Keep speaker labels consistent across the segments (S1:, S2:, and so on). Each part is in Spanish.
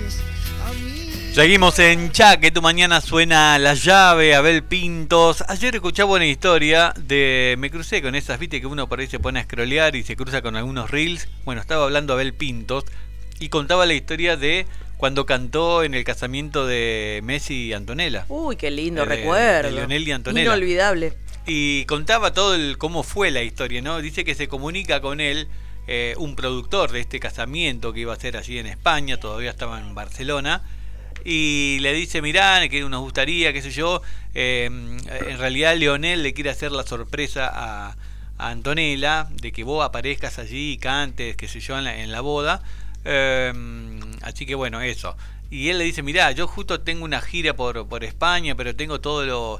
S1: Seguimos en Chaque, tu mañana suena La Llave, Abel Pintos. Ayer escuchaba una historia me crucé con esas, viste que uno por ahí se pone a scrollear y se cruza con algunos reels. Bueno, estaba hablando Abel Pintos y contaba la historia de cuando cantó en el casamiento de Messi y Antonella.
S2: Uy, qué lindo recuerdo.
S1: De Lionel y Antonella.
S2: Inolvidable.
S1: Y contaba todo cómo fue la historia, ¿no? Dice que se comunica con él un productor de este casamiento que iba a ser allí en España, todavía estaba en Barcelona. Y le dice, mirá, que nos gustaría, qué sé yo, en realidad Lionel le quiere hacer la sorpresa a Antonella de que vos aparezcas allí y cantes, qué sé yo, en la boda. Así que bueno, eso. Y él le dice, mirá, yo justo tengo una gira por España, pero tengo todo lo...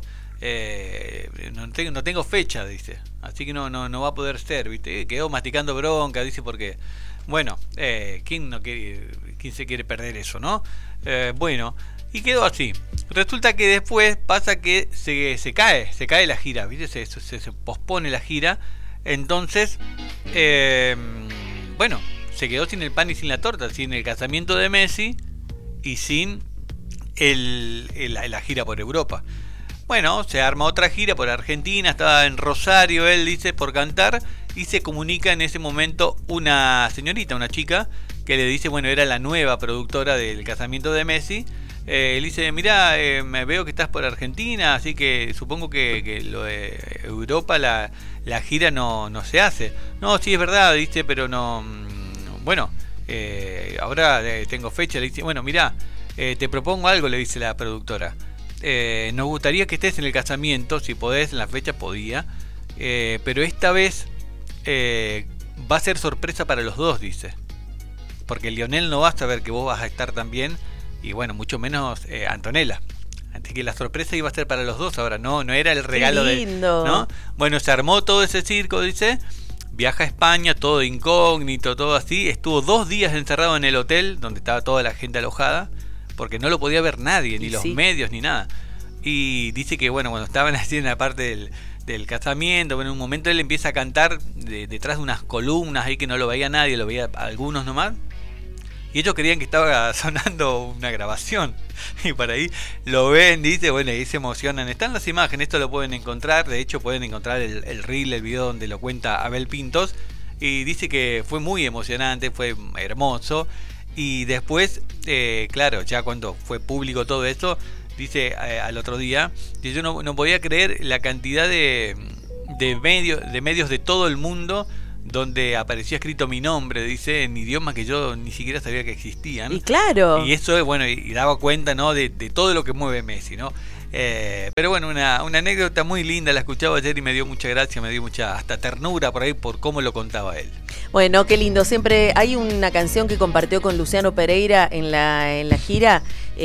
S1: no tengo fecha, dice. Así que no va a poder ser, ¿viste? Quedó masticando bronca, dice, porque... Bueno, ¿quién se quiere perder eso, no? Bueno, y quedó así. Resulta que después pasa que se cae la gira, ¿viste? Se pospone la gira. Entonces, bueno, se quedó sin el pan y sin la torta, sin el casamiento de Messi y sin la gira por Europa. Bueno, se arma otra gira por Argentina, estaba en Rosario, él dice, por cantar, y se comunica en ese momento una señorita, una chica, que le dice, bueno, era la nueva productora del casamiento de Messi. Le dice, mirá, me veo que estás por Argentina, así que supongo que lo de Europa, la gira no se hace. No, sí es verdad, dice, pero no, bueno, ahora tengo fecha. Le dice, bueno, mirá, te propongo algo, le dice la productora. Nos gustaría que estés en el casamiento, si podés, en la fecha podía, pero esta vez va a ser sorpresa para los dos, dice, porque Lionel no va a saber que vos vas a estar también, y bueno, mucho menos Antonella. Así que la sorpresa iba a ser para los dos ahora, no era el regalo de, ¿no? Bueno, se armó todo ese circo, dice, viaja a España, todo incógnito, todo así, estuvo 2 días encerrado en el hotel donde estaba toda la gente alojada, porque no lo podía ver nadie, ni los medios, ni nada. Y dice que, bueno, cuando estaban así en la parte del casamiento, bueno, en un momento él empieza a cantar detrás de unas columnas ahí que no lo veía nadie, lo veía algunos nomás. Y ellos creían que estaba sonando una grabación. Y por ahí lo ven, dice, bueno, y se emocionan. Están las imágenes, esto lo pueden encontrar. De hecho, pueden encontrar el reel, el video donde lo cuenta Abel Pintos. Y dice que fue muy emocionante, fue hermoso. Y después, claro, ya cuando fue público todo esto, dice al otro día, que yo no podía creer la cantidad de medios de todo el mundo donde aparecía escrito mi nombre, dice, en idiomas que yo ni siquiera sabía que existían.
S2: Y claro.
S1: Y eso es, bueno, y daba cuenta, ¿no?, de todo lo que mueve Messi, ¿no? Pero bueno, una anécdota muy linda, la escuchaba ayer y me dio mucha gracia, me dio mucha hasta ternura por ahí por cómo lo contaba él.
S2: Bueno, qué lindo. Siempre hay una canción que compartió con Luciano Pereira en la gira,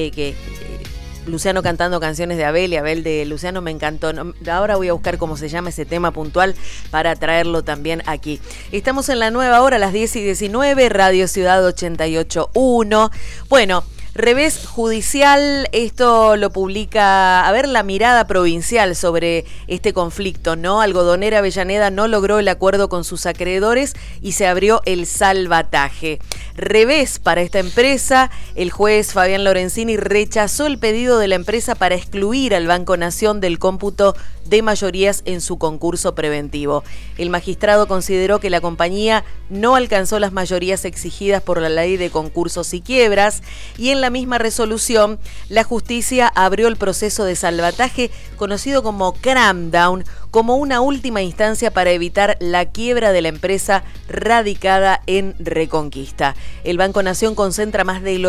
S2: Luciano cantando canciones de Abel y Abel de Luciano, me encantó. Ahora voy a buscar cómo se llama ese tema puntual para traerlo también aquí. Estamos en la nueva hora, las 10:19, Radio Ciudad 88.1. Bueno, revés judicial, esto lo publica, a ver, La Mirada Provincial sobre este conflicto, ¿no? Algodonera Avellaneda no logró el acuerdo con sus acreedores y se abrió el salvataje. Revés para esta empresa, el juez Fabián Lorenzini rechazó el pedido de la empresa para excluir al Banco Nación del cómputo de mayorías en su concurso preventivo. El magistrado consideró que la compañía no alcanzó las mayorías exigidas por la ley de concursos y quiebras, y en la misma resolución la justicia abrió el proceso de salvataje conocido como cramdown como una última instancia para evitar la quiebra de la empresa radicada en Reconquista. El Banco Nación concentra más del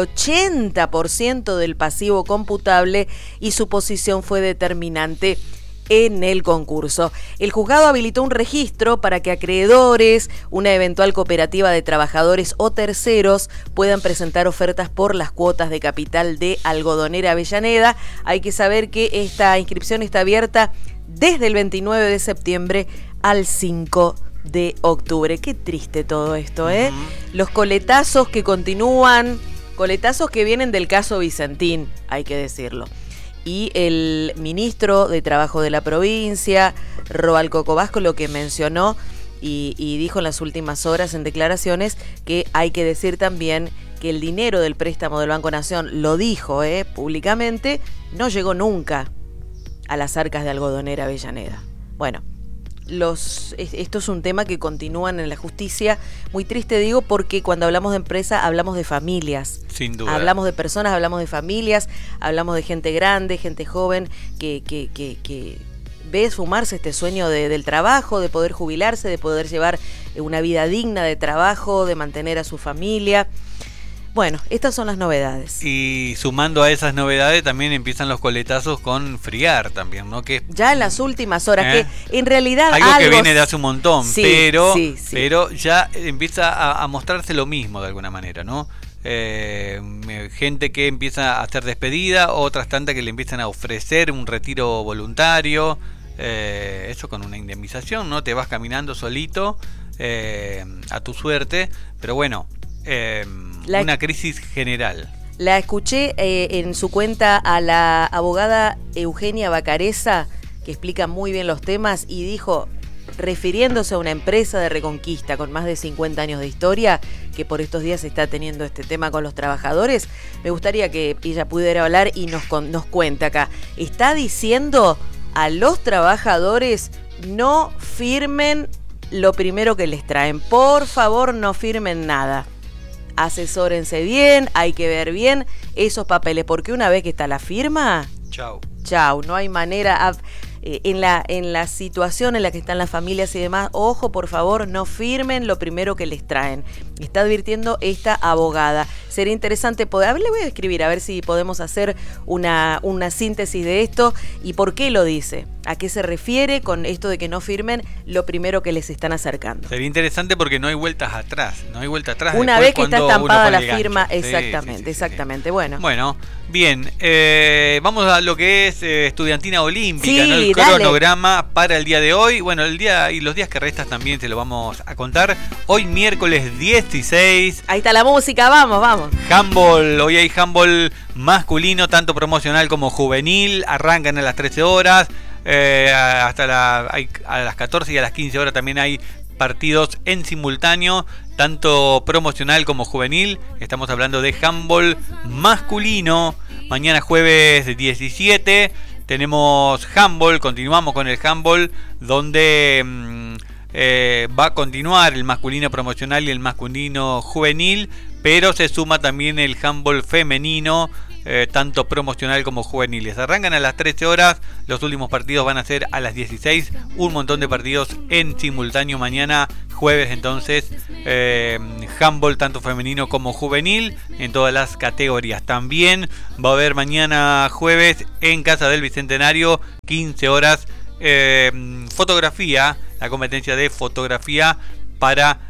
S2: 80% del pasivo computable y su posición fue determinante en el concurso. El juzgado habilitó un registro para que acreedores, una eventual cooperativa de trabajadores o terceros puedan presentar ofertas por las cuotas de capital de Algodonera Avellaneda. Hay que saber que esta inscripción está abierta desde el 29 de septiembre al 5 de octubre. Qué triste todo esto, ¿eh? Los coletazos que continúan, coletazos que vienen del caso Vicentín, hay que decirlo. Y el ministro de Trabajo de la provincia, Roal Coco Vasco, lo que mencionó y dijo en las últimas horas en declaraciones, que hay que decir también que el dinero del préstamo del Banco Nación, lo dijo públicamente, no llegó nunca a las arcas de Algodonera Avellaneda. Bueno, esto es un tema que continúan en la justicia. Muy triste, digo, porque cuando hablamos de empresa hablamos de familias.
S1: Sin duda.
S2: Hablamos de personas, hablamos de familias, hablamos de gente grande, gente joven que ve esfumarse este sueño del trabajo, de poder jubilarse, de poder llevar una vida digna de trabajo, de mantener a su familia. Bueno, estas son las novedades.
S1: Y sumando a esas novedades también empiezan los coletazos con Friar también, ¿no? Que
S2: ya en las últimas horas, que en realidad
S1: algo que viene de hace un montón,
S2: sí,
S1: pero ya empieza a mostrarse lo mismo de alguna manera, ¿no? Gente que empieza a ser despedida, otras tantas que le empiezan a ofrecer un retiro voluntario, eso con una indemnización, ¿no? Te vas caminando solito a tu suerte, pero bueno, una crisis general.
S2: La escuché en su cuenta a la abogada Eugenia Bacareza, que explica muy bien los temas, y dijo, refiriéndose a una empresa de Reconquista con más de 50 años de historia, que por estos días está teniendo este tema con los trabajadores, me gustaría que ella pudiera hablar y nos cuente acá. Está diciendo a los trabajadores, no firmen lo primero que les traen. Por favor, no firmen nada. Asesórense bien, hay que ver bien esos papeles, porque una vez que está la firma, chau, no hay manera. En la situación en la que están las familias y demás, ojo, por favor, no firmen lo primero que les traen. Está advirtiendo esta abogada. Sería interesante poder, a ver, le voy a escribir a ver si podemos hacer una síntesis de esto y por qué lo dice. ¿A qué se refiere con esto de que no firmen lo primero que les están acercando?
S1: Sería interesante porque no hay vueltas atrás. No hay vuelta atrás.
S2: Una vez que está estampada la firma, exactamente. Sí.
S1: Bueno, bien. Vamos a lo que es Estudiantina Olímpica, ¿no? El
S2: dale.
S1: Cronograma para el día de hoy. Bueno, el día y los días que restan también te lo vamos a contar. Hoy miércoles 16.
S2: Ahí está la música, vamos.
S1: Handball, hoy hay handball masculino, tanto promocional como juvenil. Arrancan a las 13 horas. A las 14 y a las 15 horas también hay partidos en simultáneo, tanto promocional como juvenil. Estamos hablando de handball masculino. Mañana jueves 17 tenemos handball, continuamos con el handball, donde va a continuar el masculino promocional y el masculino juvenil, pero se suma también el handball femenino, tanto promocional como juveniles. Arrancan a las 13 horas, los últimos partidos van a ser a las 16, un montón de partidos en simultáneo mañana jueves. Entonces handball tanto femenino como juvenil en todas las categorías. También va a haber mañana jueves en Casa del Bicentenario 15 horas fotografía, la competencia de fotografía para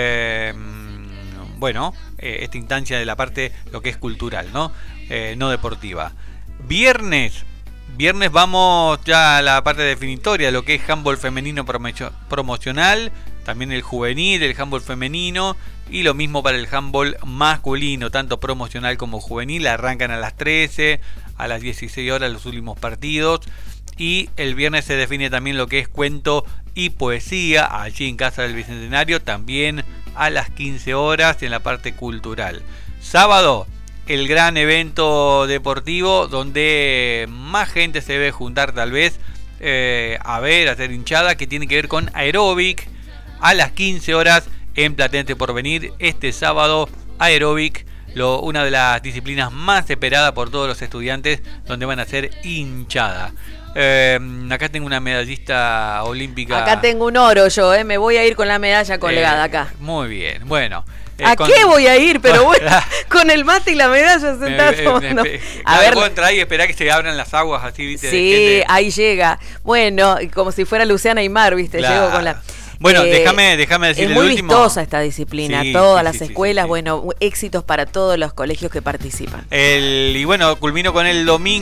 S1: esta instancia de la parte lo que es cultural, ¿no? No deportiva. Viernes vamos ya a la parte definitoria, lo que es handball femenino promocional, también el juvenil, el handball femenino, y lo mismo para el handball masculino, tanto promocional como juvenil. Arrancan a las 13, a las 16 horas los últimos partidos, y el viernes se define también lo que es cuento y poesía, allí en Casa del Bicentenario, también a las 15 horas en la parte cultural. Sábado, el gran evento deportivo donde más gente se debe juntar tal vez a hacer hinchada, que tiene que ver con aeróbic, a las 15 horas en Platense Porvenir. Este sábado, aeróbic, una de las disciplinas más esperadas por todos los estudiantes, donde van a hacer hinchada. Acá tengo una medallista olímpica.
S2: Acá tengo un oro yo, me voy a ir con la medalla colgada acá.
S1: Muy bien, bueno.
S2: ¿Qué voy a ir? Pero bueno, con el mate y la medalla sentado.
S1: A ver, vos entrás y esperá que se abran las aguas así, ¿viste?
S2: Sí, ahí llega. Bueno, como si fuera Luciana Aymar, ¿viste?
S1: Claro.
S2: Llego con la...
S1: Bueno, déjame decir
S2: es
S1: el
S2: muy
S1: último.
S2: vistosa esta disciplina, todas las escuelas, bueno, éxitos para todos los colegios que participan.
S1: Y bueno, culmina el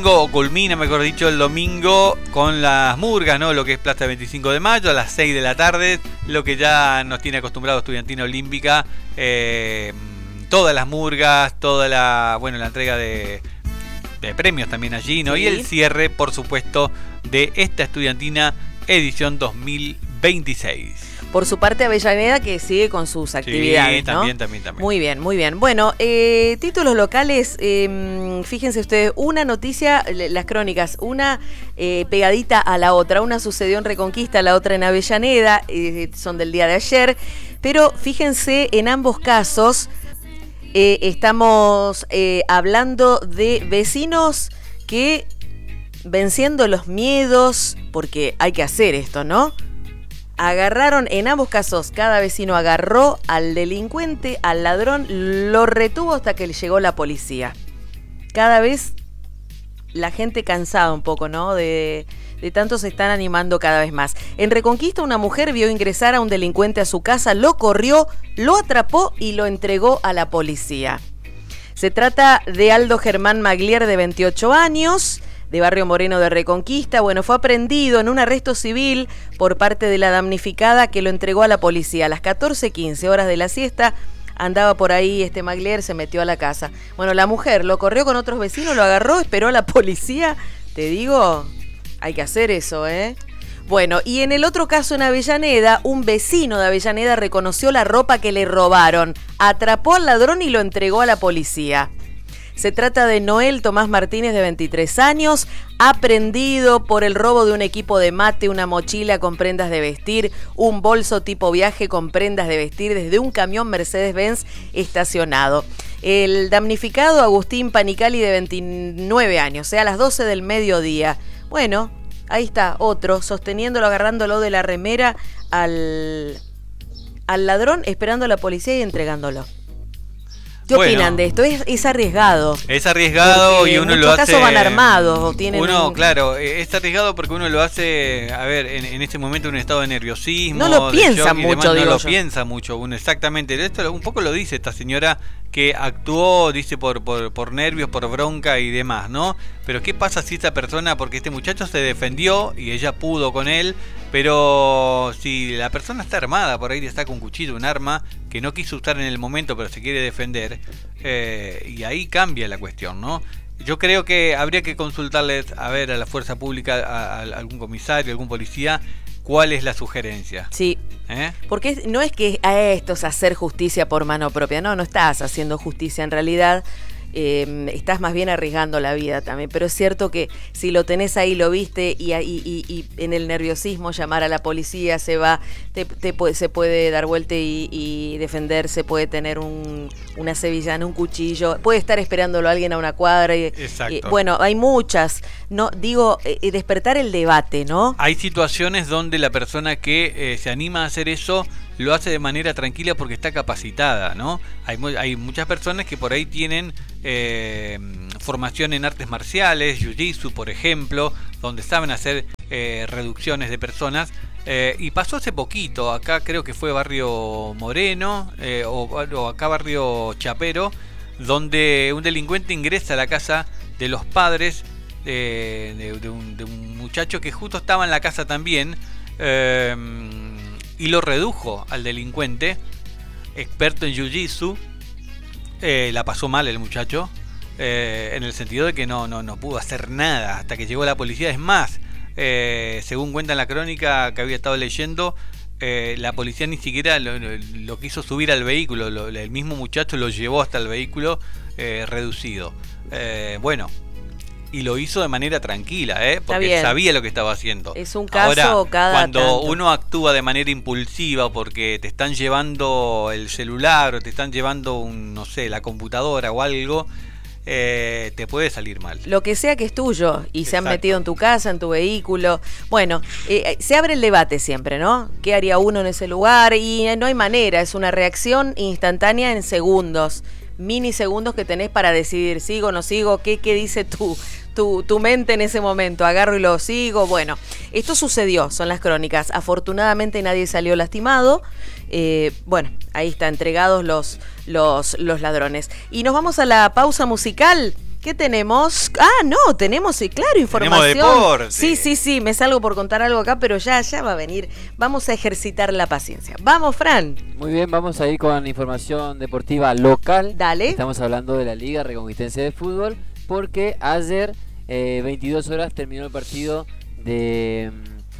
S1: domingo con las murgas, ¿no? Lo que es Plaza 25 de Mayo, a las 6 de la tarde, lo que ya nos tiene acostumbrado Estudiantina Olímpica, todas las murgas, la entrega de premios también allí, ¿no? Sí. Y el cierre, por supuesto, de esta Estudiantina edición 2026.
S2: Por su parte, Avellaneda, que sigue con sus actividades,
S1: sí, también, ¿no? También.
S2: Muy bien, muy bien. Bueno, títulos locales, fíjense ustedes, una noticia, las crónicas, una pegadita a la otra. Una sucedió en Reconquista, la otra en Avellaneda, son del día de ayer. Pero fíjense, en ambos casos estamos hablando de vecinos que, venciendo los miedos, porque hay que hacer esto, ¿no? Agarraron, en ambos casos, cada vecino agarró al delincuente, al ladrón, lo retuvo hasta que llegó la policía. Cada vez la gente cansada un poco, ¿no? De tanto se están animando cada vez más. En Reconquista, una mujer vio ingresar a un delincuente a su casa, lo corrió, lo atrapó y lo entregó a la policía. Se trata de Aldo Germán Maglier, de 28 años, de Barrio Moreno de Reconquista. Bueno, fue aprehendido en un arresto civil por parte de la damnificada, que lo entregó a la policía. A las 14:15, horas de la siesta, andaba por ahí Maglier, se metió a la casa. Bueno, la mujer lo corrió con otros vecinos, lo agarró, esperó a la policía. Te digo, hay que hacer eso, ¿eh? Bueno, y en el otro caso en Avellaneda, un vecino de Avellaneda reconoció la ropa que le robaron, atrapó al ladrón y lo entregó a la policía. Se trata de Noel Tomás Martínez, de 23 años, aprehendido por el robo de un equipo de mate, una mochila con prendas de vestir, un bolso tipo viaje con prendas de vestir desde un camión Mercedes-Benz estacionado. El damnificado, Agustín Panicali, de 29 años, o sea, a las 12 del mediodía. Bueno, ahí está, otro, sosteniéndolo, agarrándolo de la remera al ladrón, esperando a la policía y entregándolo. ¿Qué opinan de esto? Es arriesgado.
S1: Es arriesgado y uno lo hace...
S2: En muchos casos van armados o tienen...
S1: Claro, es arriesgado porque uno lo hace, a ver, en este momento en un estado de nerviosismo.
S2: No lo piensa mucho,
S1: digo yo. No lo piensa mucho uno, exactamente. Esto un poco lo dice esta señora, que actuó, dice, por nervios, por bronca y demás, ¿no? Pero ¿qué pasa si esta persona, porque este muchacho se defendió y ella pudo con él, pero si la persona está armada, por ahí está con un cuchillo, un arma, que no quiso usar en el momento pero se quiere defender, y ahí cambia la cuestión, ¿no? Yo creo que habría que consultarles, a ver, a la fuerza pública, a algún comisario, algún policía, cuál es la sugerencia.
S2: Sí. Porque no es que a esto es hacer justicia por mano propia, no estás haciendo justicia en realidad. Estás más bien arriesgando la vida también, pero es cierto que si lo tenés ahí, lo viste y en el nerviosismo llamar a la policía, se puede dar vuelta y defenderse, puede tener una sevillana, un cuchillo, puede estar esperándolo alguien a una cuadra.
S1: Exacto.
S2: Bueno, hay muchas, no digo, despertar el debate, ¿no?
S1: Hay situaciones donde la persona que se anima a hacer eso lo hace de manera tranquila porque está capacitada, ¿no? Hay muchas personas que por ahí tienen formación en artes marciales, jiu-jitsu, por ejemplo, donde saben hacer reducciones de personas. Y pasó hace poquito, acá creo que fue Barrio Moreno o acá Barrio Chapero, donde un delincuente ingresa a la casa de los padres de un muchacho que justo estaba en la casa también, y lo redujo al delincuente, experto en jiu-jitsu. La pasó mal el muchacho, en el sentido de que no pudo hacer nada hasta que llegó la policía. Es más, según cuenta en la crónica que había estado leyendo, la policía ni siquiera lo quiso subir al vehículo, el mismo muchacho lo llevó hasta el vehículo reducido. Bueno, y lo hizo de manera tranquila, porque sabía lo que estaba haciendo.
S2: Es un caso. Ahora,
S1: cuando
S2: tanto
S1: uno actúa de manera impulsiva porque te están llevando el celular o te están llevando la computadora o algo, te puede salir mal.
S2: Lo que sea que es tuyo y se han metido en tu casa, en tu vehículo. Bueno, se abre el debate siempre, ¿no? ¿Qué haría uno en ese lugar? Y no hay manera, es una reacción instantánea en segundos, minisegundos que tenés para decidir, sigo o no sigo, qué dice tu mente en ese momento, agarro y lo sigo. Bueno, esto sucedió, son las crónicas. Afortunadamente nadie salió lastimado. Bueno, ahí está, entregados los ladrones. Y nos vamos a la pausa musical. ¿Qué tenemos? Tenemos, claro, información.
S1: Tenemos deporte.
S2: Sí, me salgo por contar algo acá, pero ya va a venir. Vamos a ejercitar la paciencia. Vamos, Fran.
S3: Muy bien, vamos a ir con información deportiva local.
S2: Dale.
S3: Estamos hablando de la Liga Reconquistense de Fútbol, porque ayer, 22 horas, terminó el partido de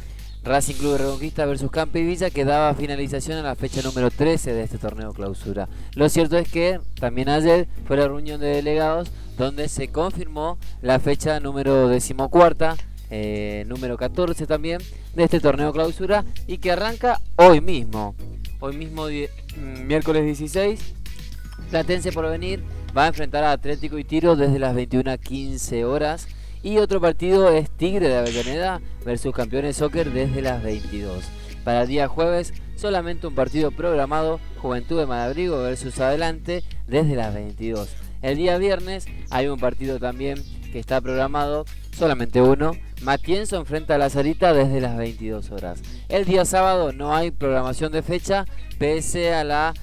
S3: Racing Club de Reconquista versus Campe y Villa, que daba finalización a la fecha número 13 de este torneo clausura. Lo cierto es que también ayer fue la reunión de delegados donde se confirmó la fecha número 14, número 14 también, de este torneo clausura, y que arranca hoy mismo. Hoy mismo, miércoles 16, Platense Porvenir va a enfrentar a Atlético y Tiro desde las 21:15 horas. Y otro partido es Tigre de Avellaneda versus Campeones Soccer desde las 22. Para el día jueves, solamente un partido programado, Juventud de Malabrigo versus Adelante desde las 22. El día viernes hay un partido también que está programado, solamente uno, Matienzo enfrenta a La Sarita desde las 22 horas. El día sábado no hay programación de fecha, pese a la...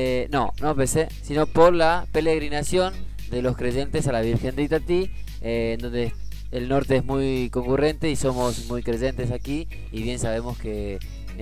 S3: sino por la peregrinación de los creyentes a la Virgen de Itatí, donde el norte es muy concurrente y somos muy creyentes aquí, y bien sabemos que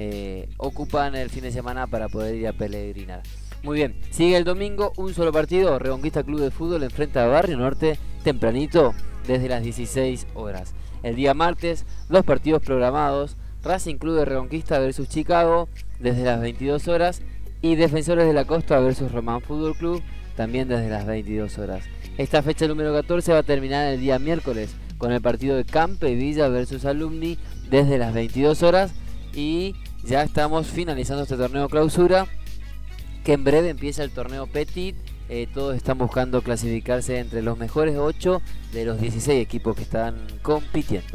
S3: ocupan el fin de semana para poder ir a peregrinar. Muy bien, sigue el domingo, un solo partido, Reconquista Club de Fútbol enfrenta a Barrio Norte tempranito desde las 16 horas. El día martes, dos partidos programados, Racing Club de Reconquista versus Chicago desde las 22 horas y Defensores de la Costa versus Román Fútbol Club también desde las 22 horas. Esta fecha número 14 va a terminar el día miércoles con el partido de Campe y Villa versus Alumni desde las 22 horas, y ya estamos finalizando este torneo clausura, que en breve empieza el torneo Petit. Todos están buscando clasificarse entre los mejores 8 de los 16 equipos que están compitiendo.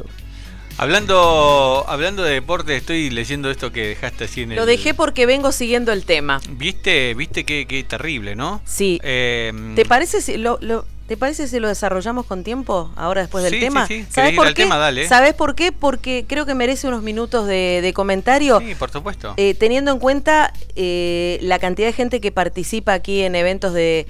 S1: Hablando de deporte, estoy leyendo esto que dejaste así en el...
S2: Lo dejé porque vengo siguiendo el tema.
S1: ¿Viste qué terrible, ¿no?
S2: Sí. ¿Te parece si lo desarrollamos con tiempo ahora después del tema?
S1: Sí.
S2: ¿Sabes por qué?
S1: Tema, dale.
S2: ¿Sabes por qué? Porque creo que merece unos minutos de comentario.
S1: Sí, por supuesto.
S2: Teniendo en cuenta la cantidad de gente que participa aquí en eventos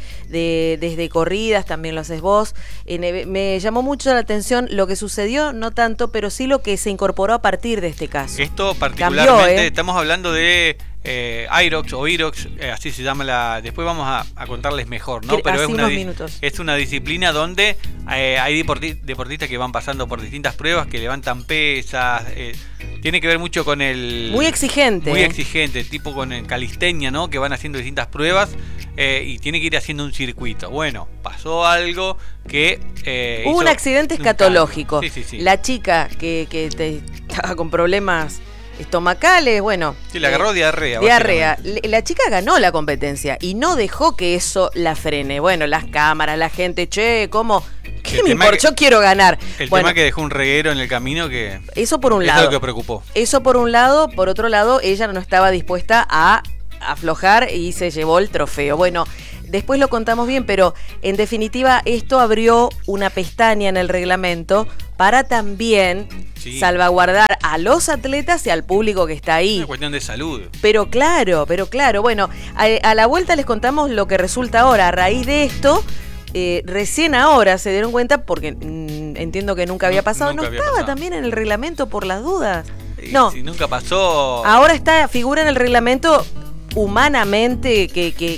S2: desde corridas, también lo haces vos. Me llamó mucho la atención lo que sucedió, no tanto, pero sí lo que se incorporó a partir de este caso.
S1: Esto particularmente,
S2: Cambió,
S1: estamos hablando de Irox o Irox, así se llama después vamos a contarles mejor, ¿no? Pero es una disciplina donde hay deportistas que van pasando por distintas pruebas, que levantan pesas, tiene que ver mucho con el...
S2: Muy exigente.
S1: Muy exigente, tipo con el calistenia, ¿no? Que van haciendo distintas pruebas y tiene que ir haciendo un circuito. Bueno, pasó algo que...
S2: Hubo un accidente escatológico.
S1: Sí.
S2: La chica que estaba con problemas estomacales, bueno.
S1: Sí, le agarró diarrea.
S2: La chica ganó la competencia y no dejó que eso la frene. Bueno, las cámaras, la gente, ¿cómo? ¿Qué me importa? Yo quiero ganar.
S1: El tema que dejó un reguero en el camino que...
S2: Eso por un lado.
S1: Es lo que preocupó.
S2: Eso por un lado. Por otro lado, ella no estaba dispuesta a aflojar y se llevó el trofeo. Bueno, después lo contamos bien, pero en definitiva esto abrió una pestaña en el reglamento para también salvaguardar a los atletas y al público que está ahí.
S1: Es una cuestión de salud.
S2: Pero claro. Bueno, a la vuelta les contamos lo que resulta ahora. A raíz de esto, recién ahora se dieron cuenta, porque entiendo que nunca había pasado. ¿No estaba también en el reglamento por las dudas? No.
S1: Si nunca pasó...
S2: Ahora figura en el reglamento humanamente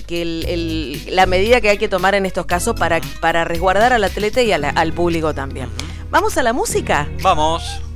S2: la medida que hay que tomar en estos casos para resguardar al atleta y al público también. ¿Vamos a la música?
S1: Vamos.